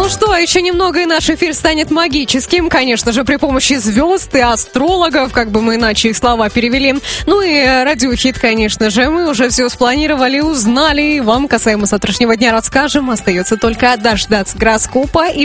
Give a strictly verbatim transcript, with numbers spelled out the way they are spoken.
Ну что, еще немного, и наш эфир станет магическим, конечно же, при помощи звезд и астрологов, как бы мы иначе их слова перевели. Ну и радиохит, конечно же, мы уже все спланировали, узнали, и вам касаемо завтрашнего дня расскажем. Остается только дождаться гороскопа и